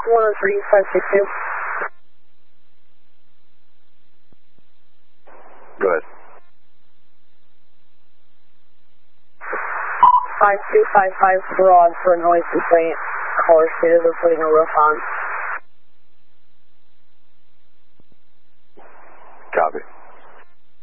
103-562. Go ahead. 5255 broad for noise complaint. Caller stated they're putting a roof on.